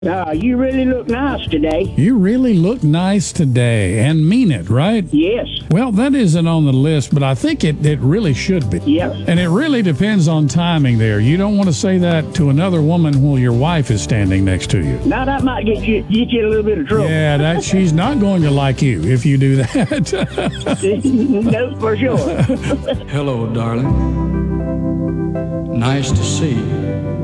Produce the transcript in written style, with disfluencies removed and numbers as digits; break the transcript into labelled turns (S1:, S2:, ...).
S1: You really look nice today.
S2: You really look nice today and mean it, right?
S1: Yes.
S2: Well, that isn't on the list, but I think it really should be.
S1: Yep.
S2: And it really depends on timing there. You don't want to say that to another woman while your wife is standing next to you.
S1: Now, that might get you in a little bit of trouble.
S2: Yeah, she's not going to like you if you do that.
S1: No, for sure.
S3: Hello, darling. Nice to see you.